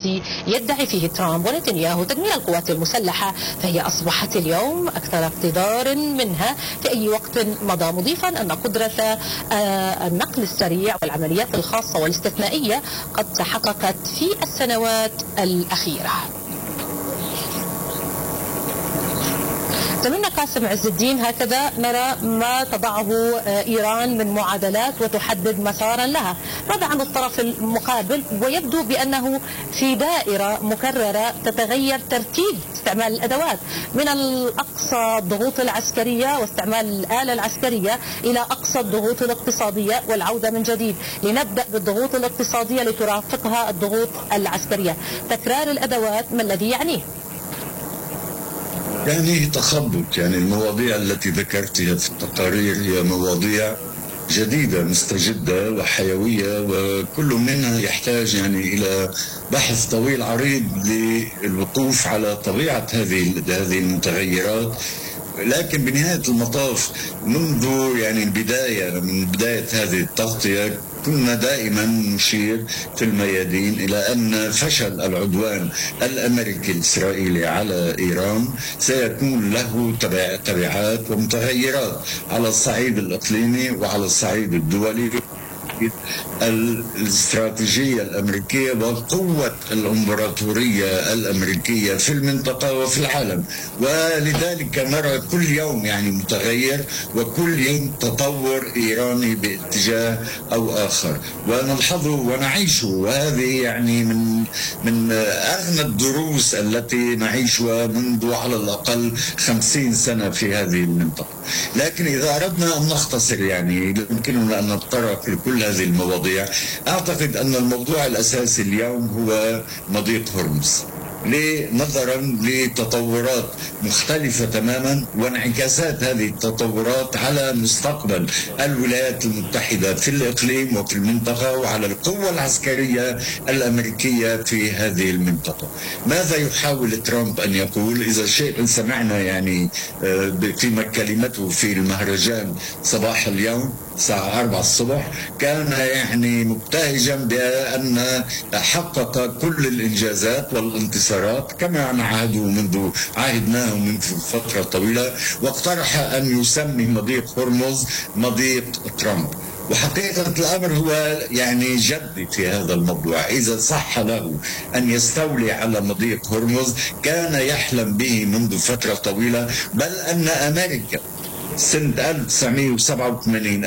الذي يدعي فيه ترامب ونتنياهو تجميع القوات المسلحة، فهي أصبحت اليوم أكثر اقتدارا منها في أي وقت مضى، مضيفا أن قدرة النقل السريع والعمليات الخاصة والاستثنائية قد تحققت في السنوات الأخيرة. زميلنا قاسم عز الدين، هكذا نرى ما تضعه إيران من معادلات وتحدد مسارا لها. ماذا عن الطرف المقابل؟ ويبدو بأنه في دائرة مكررة تتغير ترتيب استعمال الأدوات من الأقصى الضغوط العسكرية واستعمال الآلة العسكرية إلى أقصى الضغوط الاقتصادية والعودة من جديد. لنبدأ بالضغوط الاقتصادية لترافقها الضغوط العسكرية. تكرار الأدوات ما الذي يعنيه؟ يعني تخبط، يعني المواضيع التي ذكرتها في التقارير هي مواضيع جديدة مستجدة وحيوية، وكل منها يحتاج يعني إلى بحث طويل عريض للوقوف على طبيعة هذه المتغيرات. لكن بنهاية المطاف منذ يعني من بداية هذه التغطية كنا دائما نشير في الميادين إلى أن فشل العدوان الأمريكي الإسرائيلي على إيران سيكون له تبعات ومتغيرات على الصعيد الإقليمي وعلى الصعيد الدولي. الاستراتيجية الأمريكية وقوة الإمبراطورية الأمريكية في المنطقة وفي العالم، ولذلك نرى كل يوم يعني متغير وكل يوم تطور إيراني باتجاه أو آخر ونلحظه ونعيشه، وهذه يعني من أغنى الدروس التي نعيشها منذ على الأقل 50 سنة في هذه المنطقة. لكن إذا أردنا أن نختصر يعني يمكننا أن نتطرق لكل هذه المواضيع. أعتقد أن الموضوع الأساسي اليوم هو مضيق هرمز، نظرا لتطورات مختلفة تماما وانعكاسات هذه التطورات على مستقبل الولايات المتحدة في الإقليم وفي المنطقة وعلى القوة العسكرية الأمريكية في هذه المنطقة. ماذا يحاول ترامب أن يقول؟ إذا شيء سمعنا يعني في كلمته في المهرجان صباح اليوم الساعة 4 الصبح كان يعني مبتهجا بأن حقق كل الإنجازات والانتصارات كما عاهدناه منذ فترة طويلة، واقترح أن يسمي مضيق هرمز مضيق ترامب. وحقيقة الأمر هو يعني جدي في هذا الموضوع. إذا صح له أن يستولي على مضيق هرمز كان يحلم به منذ فترة طويلة، بل أن أمريكا سنة 1987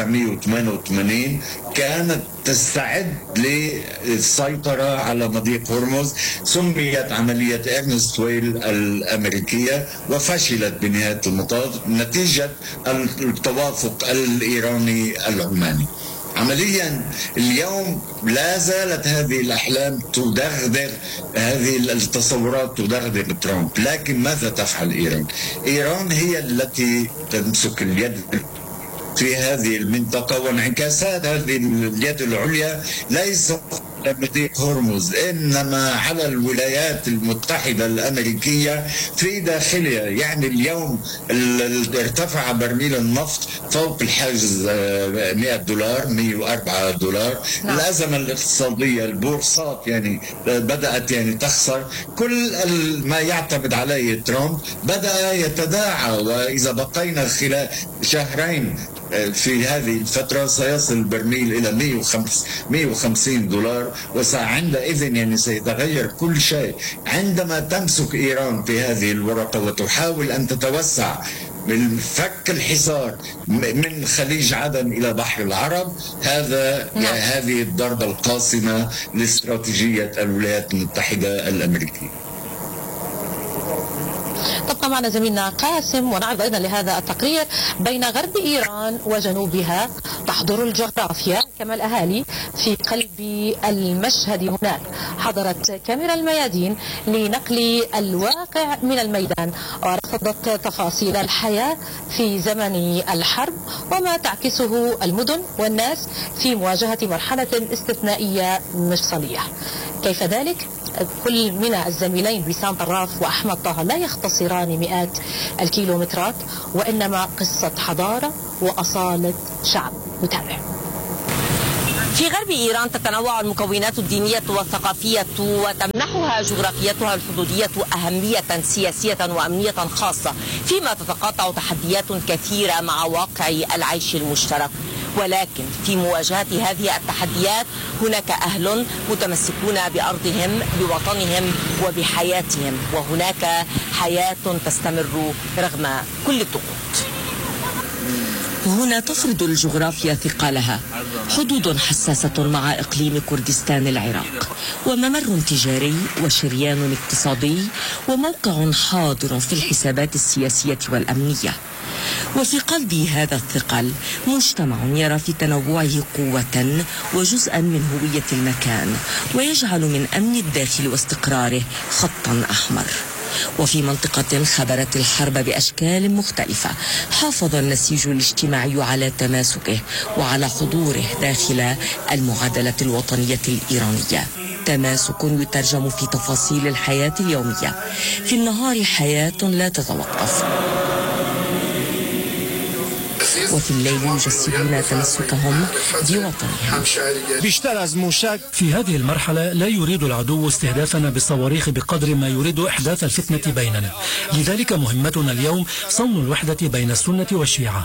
1988 كانت تستعد للسيطرة على مضيق هرمز. سميت عملية إرنست ويل الأمريكية وفشلت بنهاية المطاف نتيجة التوافق الإيراني العماني. عمليا اليوم لا زالت هذه الأحلام تدغدغ، هذه التصورات تدغدغ ترامب. لكن ماذا تفعل إيران؟ إيران هي التي تمسك اليد في هذه المنطقة، وانعكاسات هذه اليد العليا ليس مضيق هرمز إنما على الولايات المتحدة الأمريكية في داخلها. يعني اليوم ارتفع برميل النفط فوق الحاجز $100 $104. الأزمة الاقتصادية، البورصات يعني بدأت يعني تخسر، كل ما يعتمد عليه ترامب بدأ يتداعى. وإذا بقينا خلال شهرين في هذه الفترة سيصل البرميل إلى $150، وعندئذ يعني سيتغير كل شيء. عندما تمسك إيران في هذه الورقة وتحاول أن تتوسع من فك الحصار من خليج عدن إلى بحر العرب، هذه الضربة القاصمة لاستراتيجية الولايات المتحدة الأمريكية. تبقى معنا زميلنا قاسم ونعرض أيضا لهذا التقرير. بين غرب إيران وجنوبها تحضر الجغرافيا كما الأهالي في قلب المشهد. هناك حضرت كاميرا الميادين لنقل الواقع من الميدان ورصدت تفاصيل الحياة في زمن الحرب وما تعكسه المدن والناس في مواجهة مرحلة استثنائية مفصلية. كيف ذلك؟ كل من الزميلين بسام طراف وأحمد طه لا يختصران مئات الكيلومترات، وإنما قصة حضارة وأصالة شعب. نتابع. في في غرب إيران تتنوع المكونات الدينية والثقافية وتمنحها جغرافيتها الحدودية أهمية سياسية وأمنية خاصة، فيما تتقاطع تحديات كثيرة مع واقع العيش المشترك. ولكن في مواجهة هذه التحديات هناك أهل متمسكون بأرضهم بوطنهم وبحياتهم، وهناك حياة تستمر رغم كل الضغوط. هنا تفرض الجغرافيا ثقلها، حدود حساسة مع إقليم كردستان العراق، وممر تجاري وشريان اقتصادي وموقع حاضر في الحسابات السياسية والأمنية. وفي قلب هذا الثقل مجتمع يرى في تنوعه قوة وجزءا من هوية المكان، ويجعل من أمن الداخل واستقراره خطا أحمر. وفي منطقة خبرت الحرب بأشكال مختلفة حافظ النسيج الاجتماعي على تماسكه وعلى حضوره داخل المعادلة الوطنية الإيرانية، تماسك يترجم في تفاصيل الحياة اليومية. في النهار حياة لا تتوقف، وفي الليل يجسدون تمسكهم بوطنهم. في هذه المرحلة لا يريد العدو استهدافنا بالصواريخ بقدر ما يريد إحداث الفتنة بيننا، لذلك مهمتنا اليوم صون الوحدة بين السنة والشيعة.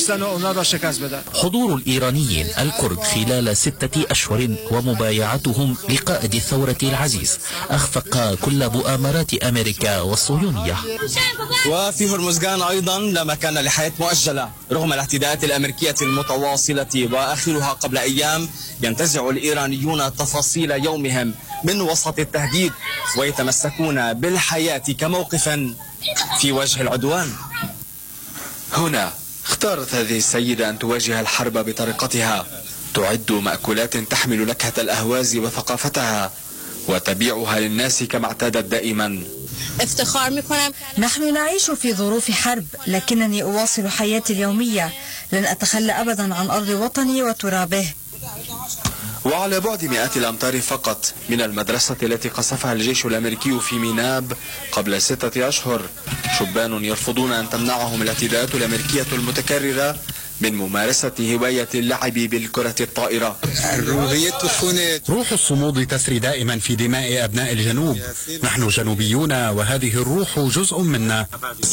حضور الإيرانيين الكرد خلال 6 أشهر ومبايعتهم لقائد الثورة العزيز أخفق كل مؤامرات أمريكا والصهيونية. وفي هرمزغان أيضا لا مكان لحياة مؤجلة رغم الاعتداءات الأمريكية المتواصلة، وآخرها قبل أيام ينتزع الإيرانيون تفاصيل يومهم من وسط التهديد ويتمسكون بالحياة كموقف في وجه العدوان. هنا اختارت هذه السيدة أن تواجه الحرب بطريقتها، تعد مأكولات تحمل نكهة الأهواز وثقافتها وتبيعها للناس كما اعتادت دائما. نحن نعيش في ظروف حرب، لكنني أواصل حياتي اليومية، لن أتخلى أبدا عن أرض وطني وترابه. وعلى بعد مئات الأمتار فقط من المدرسة التي قصفها الجيش الأمريكي في ميناب قبل 6 أشهر، شبان يرفضون أن تمنعهم الاعتداءات الأمريكية المتكررة من ممارسة هواية اللعب بالكرة الطائرة. روح الصمود تسري دائما في دماء أبناء الجنوب، نحن جنوبيون وهذه الروح جزء منا.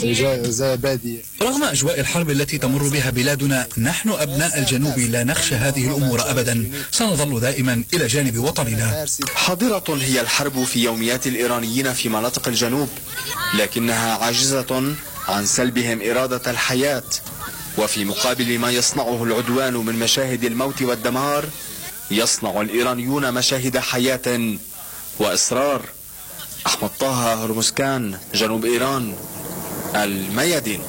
رغم أجواء الحرب التي تمر بها بلادنا، نحن أبناء الجنوب لا نخشى هذه الأمور أبدا، سنظل دائما إلى جانب وطننا. حاضرة هي الحرب في يوميات الإيرانيين في مناطق الجنوب، لكنها عاجزة عن سلبهم إرادة الحياة. وفي مقابل ما يصنعه العدوان من مشاهد الموت والدمار، يصنع الإيرانيون مشاهد حياة وإصرار. أحمد طه، هرمزغان، جنوب إيران، الميادين.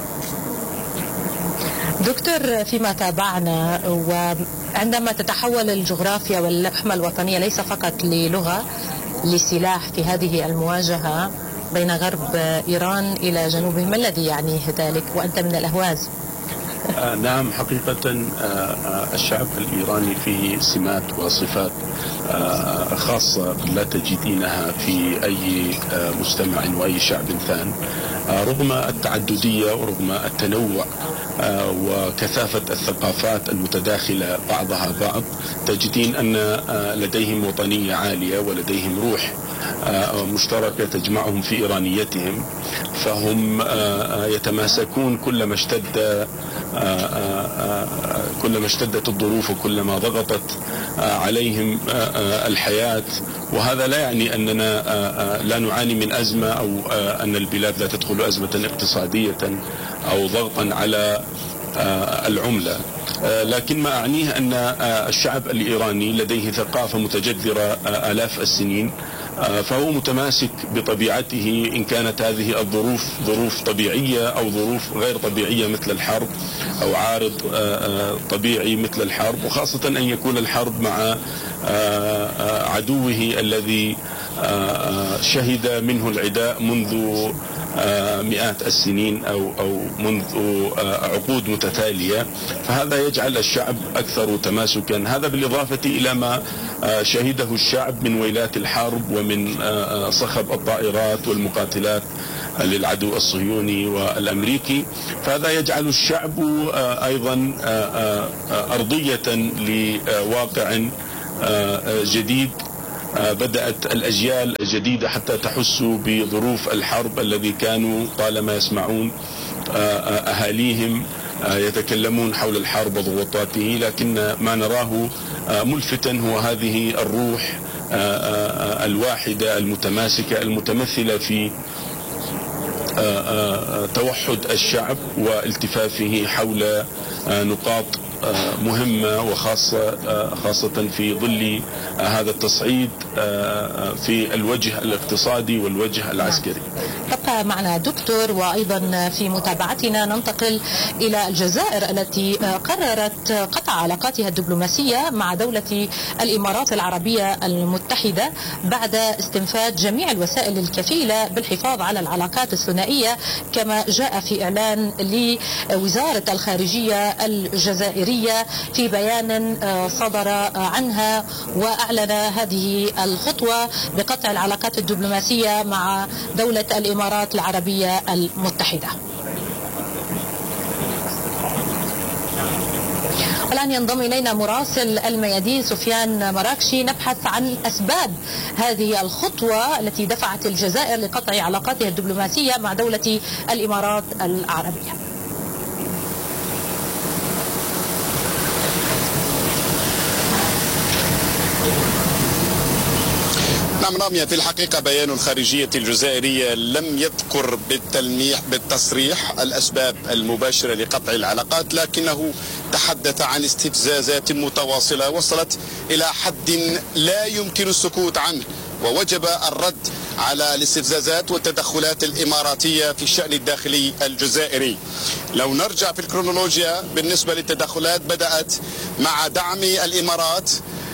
دكتور، فيما تابعنا وعندما تتحول الجغرافيا واللحمة الوطنية ليس فقط للغة لسلاح في هذه المواجهة بين غرب إيران إلى جنوبه، ما الذي يعنيه ذلك وأنت من الأهواز؟ نعم، حقيقة الشعب الإيراني فيه سمات وصفات خاصة لا تجدينها في أي مجتمع وأي شعب ثاني، رغم التعددية ورغم التنوع وكثافة الثقافات المتداخلة بعضها بعض، تجدين أن لديهم وطنية عالية ولديهم روح مشتركة تجمعهم في إيرانيتهم، فهم يتماسكون كلما اشتدت الظروف وكلما ضغطت عليهم الحياة. وهذا لا يعني أننا لا نعاني من أزمة أو أن البلاد لا تدخل أزمة اقتصادية أو ضغطا على العملة، لكن ما أعنيه أن الشعب الإيراني لديه ثقافة متجذرة آلاف السنين، فهو متماسك بطبيعته، إن كانت هذه الظروف ظروف طبيعية أو ظروف غير طبيعية مثل الحرب أو عارض طبيعي مثل الحرب، وخاصة أن يكون الحرب مع عدوه الذي شهد منه العداء منذ مئات السنين أو منذ عقود متتالية، فهذا يجعل الشعب أكثر تماسكا. هذا بالإضافة إلى ما شهده الشعب من ويلات الحرب ومن صخب الطائرات والمقاتلات للعدو الصهيوني والأمريكي، فهذا يجعل الشعب أيضا أرضية لواقع جديد. بدأت الأجيال الجديدة حتى تحس بظروف الحرب الذي كانوا طالما يسمعون أهاليهم يتكلمون حول الحرب وضغوطاته، لكن ما نراه ملفتا هو هذه الروح الواحدة المتماسكة المتمثلة في توحد الشعب والتفافه حول نقاط مهمة، وخاصة في ظل هذا التصعيد في الوجه الاقتصادي والوجه العسكري. تبقى معنا دكتور، وأيضا في متابعتنا ننتقل إلى الجزائر التي قررت قطع علاقاتها الدبلوماسية مع دولة الإمارات العربية المتحدة بعد استنفاد جميع الوسائل الكفيلة بالحفاظ على العلاقات الثنائية، كما جاء في إعلان لوزارة الخارجية الجزائرية في بيان صدر عنها، وأعلن هذه الخطوة بقطع العلاقات الدبلوماسية مع دولة الإمارات العربية المتحدة. الآن ينضم إلينا مراسل الميادين سفيان مراكشي، نبحث عن أسباب هذه الخطوة التي دفعت الجزائر لقطع علاقاتها الدبلوماسية مع دولة الإمارات العربية. نعم رامية، في الحقيقة بيان الخارجية الجزائرية لم يذكر بالتصريح الأسباب المباشرة لقطع العلاقات، لكنه تحدث عن استفزازات متواصلة وصلت إلى حد لا يمكن السكوت عنه، ووجب الرد على الاستفزازات والتدخلات الإماراتية في الشأن الداخلي الجزائري. لو نرجع في الكرونولوجيا بالنسبة للتدخلات، بدأت مع دعم الإمارات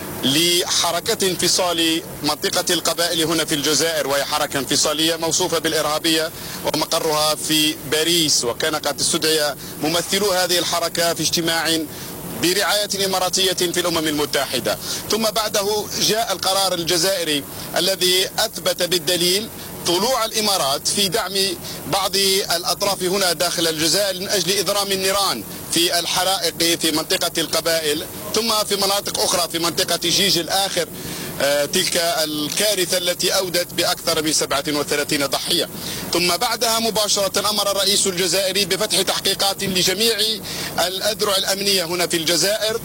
لحركة انفصال منطقة القبائل هنا في الجزائر، وهي حركة انفصالية موصوفة بالإرهابية ومقرها في باريس، وكان قد استدعي ممثلو هذه الحركة في اجتماع برعاية إماراتية في الأمم المتحدة. ثم بعده جاء القرار الجزائري الذي أثبت بالدليل طلوع الإمارات في دعم بعض الأطراف هنا داخل الجزائر من أجل إضرام النيران في الحرائق في منطقة القبائل، ثم في مناطق أخرى في منطقة جيج الآخر، تلك الكارثة التي أودت بأكثر من 37 ضحية. ثم بعدها مباشرة أمر الرئيس الجزائري بفتح تحقيقات لجميع الأذرع الأمنية هنا في الجزائر،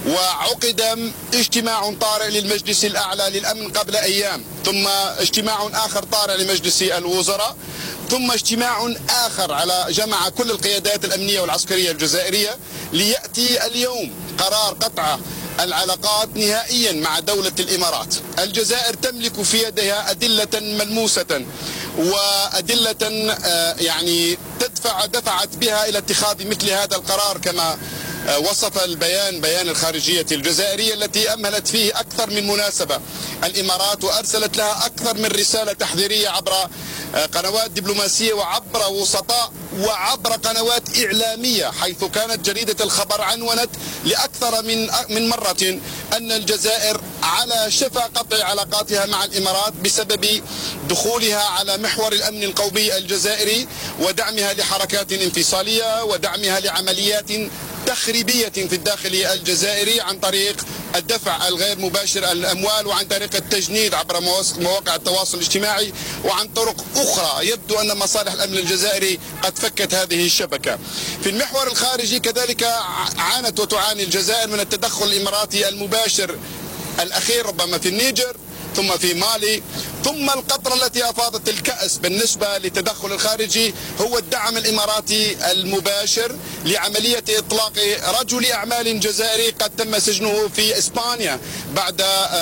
وعقد اجتماع طارئ للمجلس الأعلى للأمن قبل أيام، ثم اجتماع آخر طارئ لمجلس الوزراء، ثم اجتماع آخر على جمع كل القيادات الأمنية والعسكرية الجزائرية، ليأتي اليوم قرار قطع العلاقات نهائيا مع دولة الإمارات. الجزائر تملك في يدها أدلة ملموسة وأدلة يعني دفعت بها إلى اتخاذ مثل هذا القرار، كما وصف بيان الخارجية الجزائرية التي أمهلت فيه أكثر من مناسبة الإمارات، وأرسلت لها أكثر من رسالة تحذيرية عبر قنوات دبلوماسية وعبر وسطاء وعبر قنوات إعلامية، حيث كانت جريدة الخبر عنونت لأكثر من مرة أن الجزائر على شفا قطع علاقاتها مع الإمارات بسبب دخولها على محور الأمن القومي الجزائري ودعمها لحركات انفصالية ودعمها لعمليات تخريبية في الداخل الجزائري عن طريق الدفع الغير مباشر الأموال، وعن طريق التجنيد عبر مواقع التواصل الاجتماعي، وعن طرق أخرى. يبدو أن مصالح الأمن الجزائري قد فكت هذه الشبكة. في المحور الخارجي كذلك عانت وتعاني الجزائر من التدخل الإماراتي المباشر الأخير، ربما في النيجر ثم في مالي، ثم القطرة التي أفاضت الكأس بالنسبة للتدخل الخارجي هو الدعم الإماراتي المباشر لعملية إطلاق رجل أعمال جزائري قد تم سجنه في إسبانيا بعد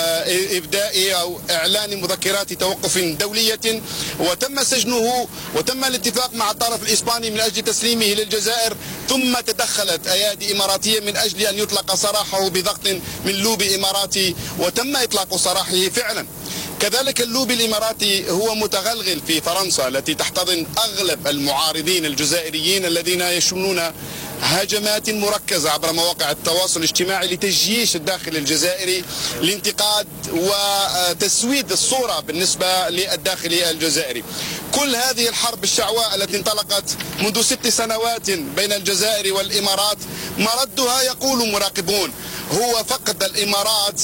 إبداء أو إعلان مذكرات توقف دولية، وتم سجنه وتم الاتفاق مع الطرف الإسباني من أجل تسليمه للجزائر، ثم تدخلت أيادي إماراتية من أجل أن يطلق سراحه بضغط من لوبي إماراتي، وتم إطلاق سراحه فعلا. كذلك اللوبي الإماراتي هو متغلغل في فرنسا التي تحتضن أغلب المعارضين الجزائريين الذين يشنون هجمات مركزة عبر مواقع التواصل الاجتماعي لتجييش الداخل الجزائري لانتقاد وتسويد الصورة بالنسبة للداخل الجزائري. كل هذه الحرب الشعواء التي انطلقت منذ 6 سنوات بين الجزائر والإمارات مردها يقول مراقبون هو فقد الإمارات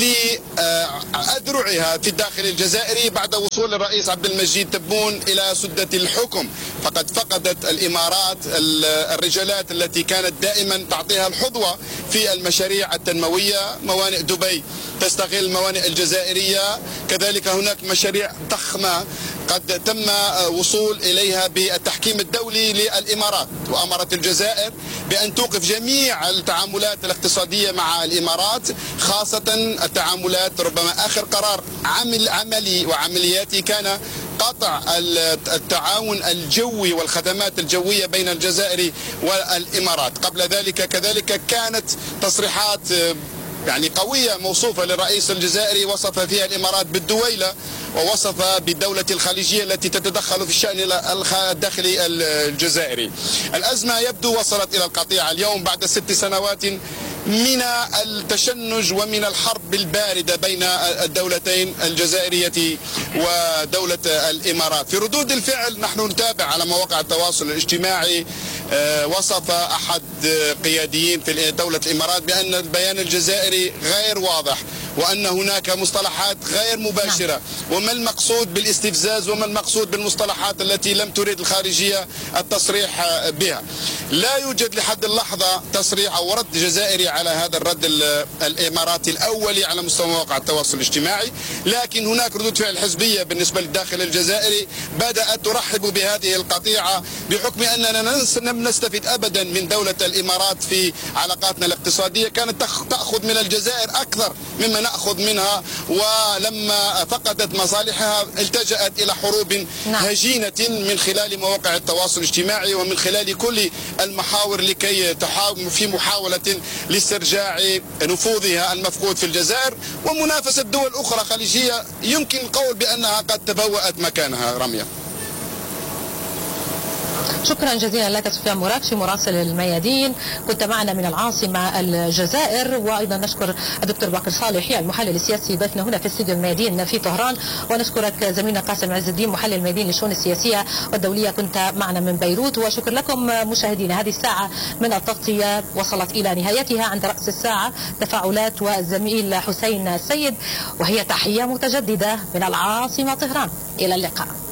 لأذرعها في الداخل الجزائري بعد وصول الرئيس عبد المجيد تبون إلى سدة الحكم. فقد فقدت الإمارات الرجالات التي كانت دائما تعطيها الحظوة في المشاريع التنموية. موانئ دبي تستغل الموانئ الجزائرية، كذلك هناك مشاريع ضخمة قد تم وصول إليها بالتحكيم الدولي للإمارات، وأمرت الجزائر بأن توقف جميع التعاملات الاقتصادية مع الإمارات، خاصة التعاملات ربما آخر قرار عملي وعملياتي كان قطع التعاون الجوي والخدمات الجوية بين الجزائر والإمارات. قبل ذلك كذلك كانت تصريحات يعني قوية موصوفة للرئيس الجزائري وصف فيها الإمارات بالدويلة، ووصف بالدولة الخليجية التي تتدخل في الشأن الداخلي الجزائري. الأزمة يبدو وصلت إلى القطيعة اليوم بعد 6 سنوات من التشنج ومن الحرب الباردة بين الدولتين الجزائرية ودولة الإمارات. في ردود الفعل نحن نتابع على مواقع التواصل الاجتماعي وصف أحد قياديين في دولة الإمارات بأن البيان الجزائري غير واضح وأن هناك مصطلحات غير مباشرة، وما المقصود بالاستفزاز وما المقصود بالمصطلحات التي لم تريد الخارجية التصريح بها. لا يوجد لحد اللحظة تصريح أو رد جزائري على هذا الرد الإماراتي الأولي على مستوى مواقع التواصل الاجتماعي، لكن هناك ردود فعل حزبية بالنسبة للداخل الجزائري بدأت ترحب بهذه القطيعة، بحكم أننا لم نستفيد أبدا من دولة الإمارات في علاقاتنا الاقتصادية، كانت تأخذ من الجزائر أكثر مما نأخذ منها، ولما فقدت مصالحها التجأت إلى حروب هجينة من خلال مواقع التواصل الاجتماعي ومن خلال كل المحاور لكي تحاول في محاولة لاسترجاع نفوذها المفقود في الجزائر ومنافسة دول أخرى خليجية يمكن القول بأنها قد تبوأت مكانها. رمية، شكرا جزيلا لك سفيان مرادشي مراسل الميادين، كنت معنا من العاصمة الجزائر. وأيضا نشكر الدكتور باقر صالحي المحلل السياسي ضيفنا هنا في استديو الميادين في طهران، ونشكرك زميلنا قاسم عز الدين محلل الميادين للشؤون السياسية والدولية، كنت معنا من بيروت. وشكر لكم مشاهدينا، هذه الساعة من التغطية وصلت إلى نهايتها. عند رأس الساعة تفاعلات والزميل حسين السيد، وهي تحية متجددة من العاصمة طهران. إلى اللقاء.